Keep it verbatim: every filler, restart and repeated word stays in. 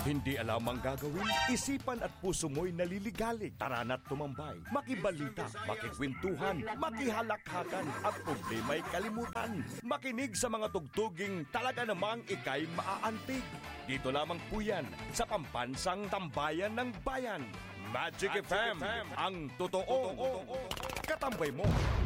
Hindi alam ang gagawin? Isipan at puso mo'y naliligalig. Tara na't tumambay. Makibalita, makikwentuhan, makihalakhakan at problema'y kalimutan. Makinig sa mga tugtuging talaga namang ikay maaantig. Dito lamang po yan sa Pambansang Tambayan ng Bayan. Magic, Magic F M, F M, ang totoo katambay mo.